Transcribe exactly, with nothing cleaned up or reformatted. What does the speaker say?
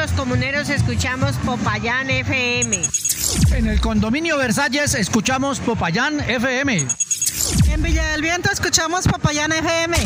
los comuneros escuchamos Popayán F M. En el condominio Versalles escuchamos Popayán F M. En Villa del Viento escuchamos Popayán F M.